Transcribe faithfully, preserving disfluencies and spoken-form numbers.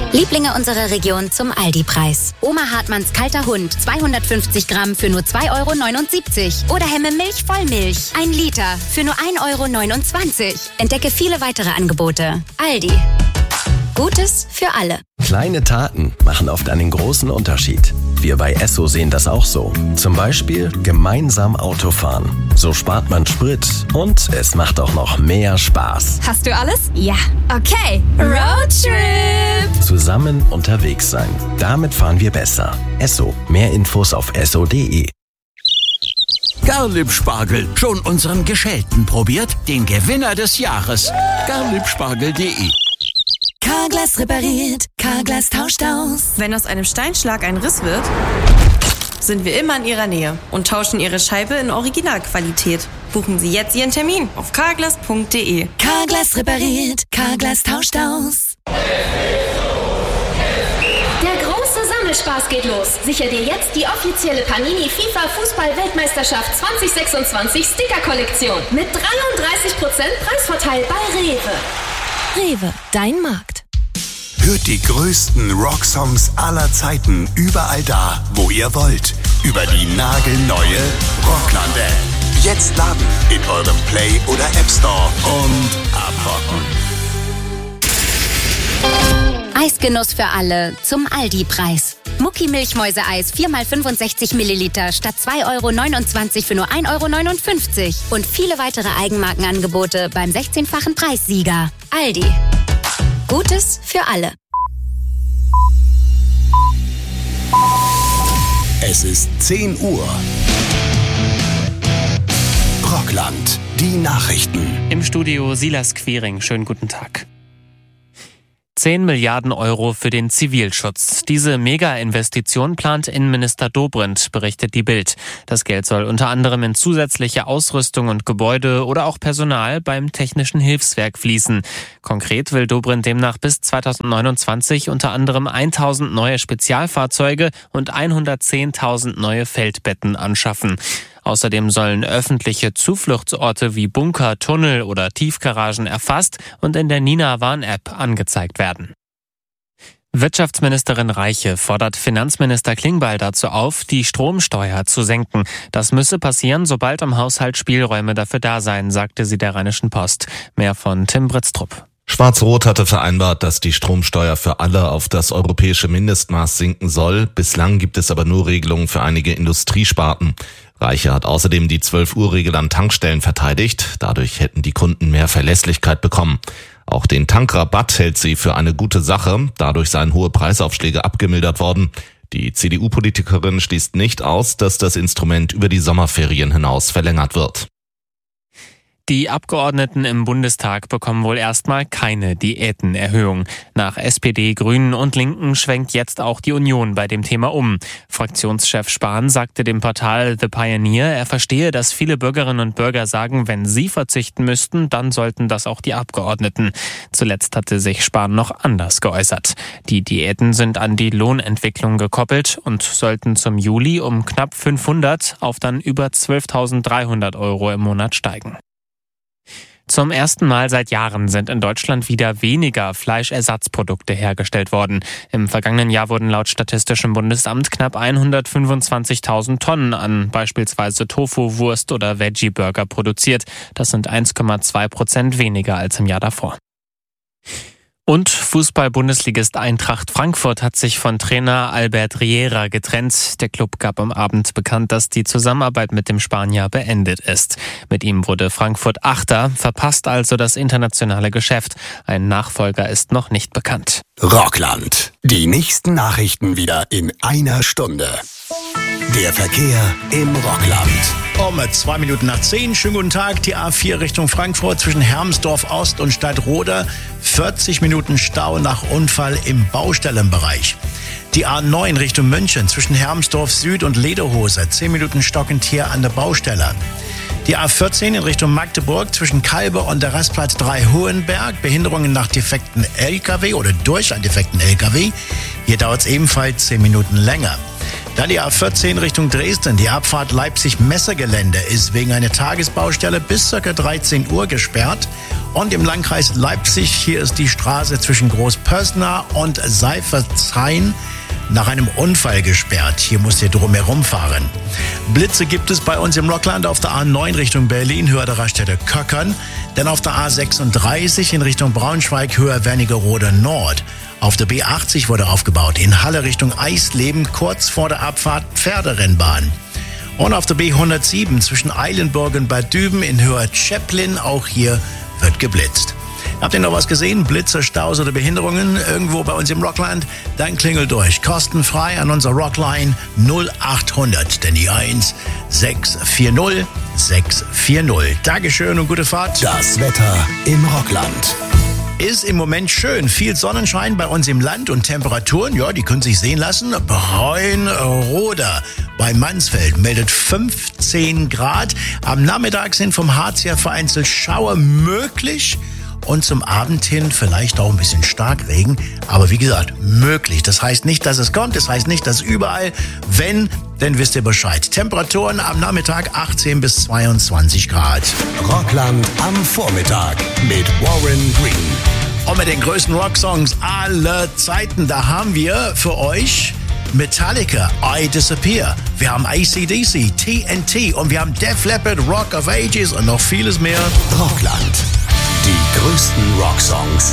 Lieblinge unserer Region zum Aldi-Preis. Oma Hartmanns kalter Hund, zweihundertfünfzig Gramm für nur zwei Euro neunundsiebzig. Oder Hemme Milch Vollmilch, ein Liter für nur ein Euro neunundzwanzig. Entdecke viele weitere Angebote. Aldi. Gutes für alle. Kleine Taten machen oft einen großen Unterschied. Wir bei Esso sehen das auch so. Zum Beispiel gemeinsam Autofahren. So spart man Sprit und es macht auch noch mehr Spaß. Hast du alles? Ja. Okay. Roadtrip. Zusammen unterwegs sein. Damit fahren wir besser. Esso. Mehr Infos auf esso punkt de. Garlieb-Spargel. Schon unseren Geschälten probiert? Den Gewinner des Jahres. garliebspargel punkt de. Carglass repariert, Carglass tauscht aus. Wenn aus einem Steinschlag ein Riss wird, sind wir immer in Ihrer Nähe und tauschen Ihre Scheibe in Originalqualität. Buchen Sie jetzt Ihren Termin auf carglass punkt de. Carglass repariert, Carglass tauscht aus. Der große Sammelspaß geht los. Sicher dir jetzt die offizielle Panini FIFA Fußball-Weltmeisterschaft zwanzig sechsundzwanzig Sticker-Kollektion mit dreiunddreißig Prozent Preisvorteil bei Rewe. Rewe, dein Markt. Hört die größten Rocksongs aller Zeiten überall da, wo ihr wollt. Über die nagelneue Rocklande. Jetzt laden in eurem Play- oder App Store und abrocken. Eisgenuss für alle zum Aldi-Preis. Mucki Milchmäuse-Eis vier mal fünfundsechzig Milliliter statt zwei Euro neunundzwanzig für nur ein Euro neunundfünfzig. Und viele weitere Eigenmarkenangebote beim sechzehnfachen Preissieger. Aldi. Gutes für alle. Es ist zehn Uhr. Rockland, die Nachrichten. Im Studio Silas Quiring. Schönen guten Tag. zehn Milliarden Euro für den Zivilschutz. Diese Mega-Investition plant Innenminister Dobrindt, berichtet die Bild. Das Geld soll unter anderem in zusätzliche Ausrüstung und Gebäude oder auch Personal beim Technischen Hilfswerk fließen. Konkret will Dobrindt demnach bis zweitausendneunundzwanzig unter anderem tausend neue Spezialfahrzeuge und hundertzehntausend neue Feldbetten anschaffen. Außerdem sollen öffentliche Zufluchtsorte wie Bunker, Tunnel oder Tiefgaragen erfasst und in der Nina-Warn-App angezeigt werden. Wirtschaftsministerin Reiche fordert Finanzminister Klingbeil dazu auf, die Stromsteuer zu senken. Das müsse passieren, sobald im Haushalt Spielräume dafür da seien, sagte sie der Rheinischen Post. Mehr von Tim Britztrup. Schwarz-Rot hatte vereinbart, dass die Stromsteuer für alle auf das europäische Mindestmaß sinken soll. Bislang gibt es aber nur Regelungen für einige Industriesparten. Reiche hat außerdem die zwölf Uhr Regel an Tankstellen verteidigt. Dadurch hätten die Kunden mehr Verlässlichkeit bekommen. Auch den Tankrabatt hält sie für eine gute Sache. Dadurch seien hohe Preisaufschläge abgemildert worden. Die C D U-Politikerin schließt nicht aus, dass das Instrument über die Sommerferien hinaus verlängert wird. Die Abgeordneten im Bundestag bekommen wohl erstmal keine Diätenerhöhung. Nach S P D, Grünen und Linken schwenkt jetzt auch die Union bei dem Thema um. Fraktionschef Spahn sagte dem Portal The Pioneer, er verstehe, dass viele Bürgerinnen und Bürger sagen, wenn sie verzichten müssten, dann sollten das auch die Abgeordneten. Zuletzt hatte sich Spahn noch anders geäußert. Die Diäten sind an die Lohnentwicklung gekoppelt und sollten zum Juli um knapp fünfhundert auf dann über zwölftausenddreihundert Euro im Monat steigen. Zum ersten Mal seit Jahren sind in Deutschland wieder weniger Fleischersatzprodukte hergestellt worden. Im vergangenen Jahr wurden laut Statistischem Bundesamt knapp hundertfünfundzwanzigtausend Tonnen an beispielsweise Tofu, Wurst oder Veggie-Burger produziert. Das sind eins Komma zwei Prozent weniger als im Jahr davor. Und Fußball-Bundesligist Eintracht Frankfurt hat sich von Trainer Albert Riera getrennt. Der Club gab am Abend bekannt, dass die Zusammenarbeit mit dem Spanier beendet ist. Mit ihm wurde Frankfurt Achter, verpasst also das internationale Geschäft. Ein Nachfolger ist noch nicht bekannt. Rockland. Die nächsten Nachrichten wieder in einer Stunde. Der Verkehr im Rockland. Um zwei Minuten nach zehn. Schönen guten Tag. Die A vier Richtung Frankfurt zwischen Hermsdorf Ost und Stadtroda. vierzig Minuten Stau nach Unfall im Baustellenbereich. Die A neun Richtung München zwischen Hermsdorf Süd und Lederhose. zehn Minuten stockend hier an der Baustelle. Die A vierzehn in Richtung Magdeburg zwischen Kalbe und der Rastplatz drei Hohenberg. Behinderungen nach defekten L K W oder durch einen defekten L K W. Hier dauert es ebenfalls zehn Minuten länger. Dann die A vierzehn Richtung Dresden. Die Abfahrt Leipzig-Messegelände ist wegen einer Tagesbaustelle bis ca. dreizehn Uhr gesperrt. Und im Landkreis Leipzig, hier ist die Straße zwischen Großpößner und Seifertshain nach einem Unfall gesperrt. Hier müsst ihr drumherum fahren. Blitze gibt es bei uns im Rockland auf der A neun Richtung Berlin, höher der Raststätte Köckern. Dann auf der A sechsunddreißig in Richtung Braunschweig, höher Wernigerode Nord. Auf der B achtzig wurde aufgebaut, in Halle Richtung Eisleben, kurz vor der Abfahrt Pferderennbahn. Und auf der B hundertsieben zwischen Eilenburg und Bad Düben in Höhe Chaplin, auch hier wird geblitzt. Habt ihr noch was gesehen? Blitze, Staus oder Behinderungen irgendwo bei uns im Rockland? Dann klingelt durch. Kostenfrei an unserer Rockline null achthundert, denn die eins sechs vier null sechs vier null. Dankeschön und gute Fahrt. Das Wetter im Rockland. Ist im Moment schön. Viel Sonnenschein bei uns im Land und Temperaturen, ja, die können sich sehen lassen. Bräunroda bei Mansfeld meldet fünfzehn Grad. Am Nachmittag sind vom Harz her vereinzelt Schauer möglich. Und zum Abend hin vielleicht auch ein bisschen Starkregen. Aber wie gesagt, möglich. Das heißt nicht, dass es kommt. Das heißt nicht, dass überall. Wenn, dann wisst ihr Bescheid. Temperaturen am Nachmittag achtzehn bis zweiundzwanzig Grad. Rockland am Vormittag mit Warren Green. Und mit den größten Rocksongs aller Zeiten, da haben wir für euch Metallica, I Disappear. Wir haben A C D C, T N T und wir haben Def Leppard, Rock of Ages und noch vieles mehr. Rockland. Die größten Rocksongs